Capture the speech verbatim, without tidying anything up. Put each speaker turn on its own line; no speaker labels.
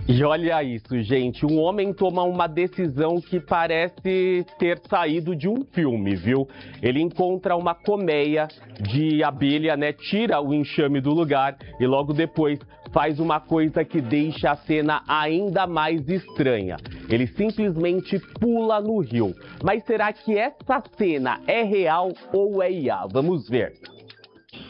E olha isso, gente, um homem toma uma decisão que parece ter saído de um filme, viu? Ele encontra uma colmeia de abelha, né? Tira o enxame do lugar e logo depois faz uma coisa que deixa a cena ainda mais estranha. Ele simplesmente pula no rio. Mas será que essa cena é real ou é I A? Vamos ver.